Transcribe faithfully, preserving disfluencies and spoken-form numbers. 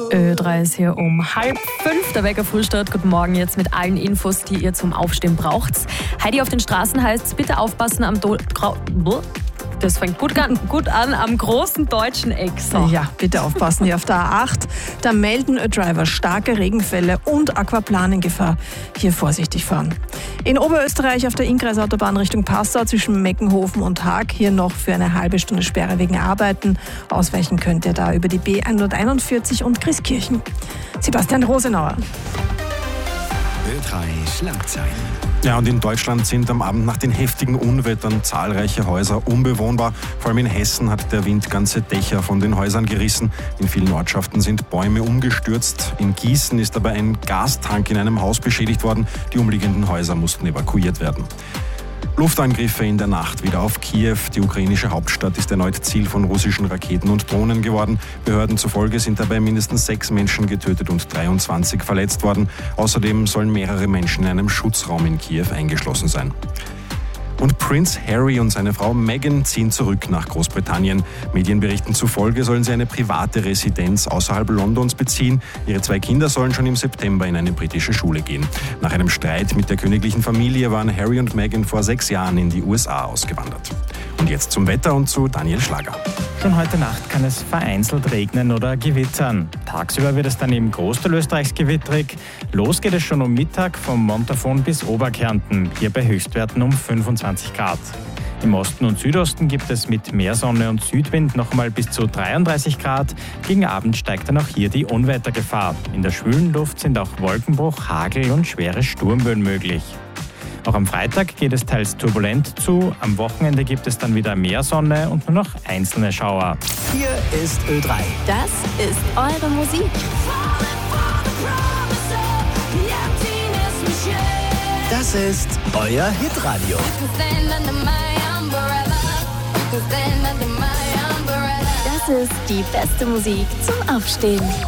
Ö drei ist hier um halb fünf. Der Wecker früh startet. Guten Morgen jetzt mit allen Infos, die ihr zum Aufstehen braucht. Heidi, auf den Straßen heißt es, bitte aufpassen am Do Grau Das fängt gut an, gut an am großen deutschen Eck. So. Ja, bitte aufpassen. Hier auf der A acht, da melden Driver starke Regenfälle und Aquaplanengefahr. Hier vorsichtig fahren. In Oberösterreich auf der Innkreisautobahn Richtung Passau zwischen Meckenhofen und Haag hier noch für eine halbe Stunde Sperre wegen Arbeiten. Ausweichen könnt ihr da über die B hunderteinundvierzig und Christkirchen. Sebastian Rosenauer. Ö drei Schlagzeilen. Ja, und in Deutschland sind am Abend nach den heftigen Unwettern zahlreiche Häuser unbewohnbar. Vor allem in Hessen hat der Wind ganze Dächer von den Häusern gerissen. In vielen Ortschaften sind Bäume umgestürzt. In Gießen ist dabei ein Gastank in einem Haus beschädigt worden. Die umliegenden Häuser mussten evakuiert werden. Luftangriffe in der Nacht wieder auf Kiew. Die ukrainische Hauptstadt ist erneut Ziel von russischen Raketen und Drohnen geworden. Behörden zufolge sind dabei mindestens sechs Menschen getötet und dreiundzwanzig verletzt worden. Außerdem sollen mehrere Menschen in einem Schutzraum in Kiew eingeschlossen sein. Und Prince Harry und seine Frau Meghan ziehen zurück nach Großbritannien. Medienberichten zufolge sollen sie eine private Residenz außerhalb Londons beziehen. Ihre zwei Kinder sollen schon im September in eine britische Schule gehen. Nach einem Streit mit der königlichen Familie waren Harry und Meghan vor sechs Jahren in die U S A ausgewandert. Und jetzt zum Wetter und zu Daniel Schlager. Schon heute Nacht kann es vereinzelt regnen oder gewittern. Tagsüber wird es dann im Großteil Österreichs gewitterig. Los geht es schon um Mittag vom Montafon bis Oberkärnten, hier bei Höchstwerten um fünfundzwanzig Grad. Im Osten und Südosten gibt es mit mehr Sonne und Südwind noch mal bis zu dreiunddreißig Grad. Gegen Abend steigt dann auch hier die Unwettergefahr. In der schwülen Luft sind auch Wolkenbruch, Hagel und schwere Sturmböen möglich. Auch am Freitag geht es teils turbulent zu. Am Wochenende gibt es dann wieder mehr Sonne und nur noch einzelne Schauer. Hier ist Ö drei. Das ist eure Musik. Das ist euer Hitradio. Das ist die beste Musik zum Aufstehen.